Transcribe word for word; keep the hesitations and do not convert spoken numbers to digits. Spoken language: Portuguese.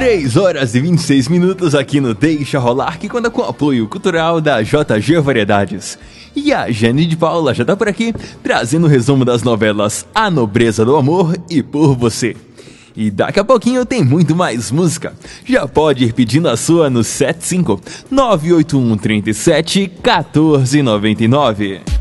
três horas e vinte e seis minutos aqui no Deixa Rolar, que conta com o apoio cultural da J G Variedades. E a Jane de Paula já tá por aqui, trazendo o resumo das novelas A Nobreza do Amor e Por Você. E daqui a pouquinho tem muito mais música. Já pode ir pedindo a sua no sete cinco nove oito um três sete um quatro nove nove.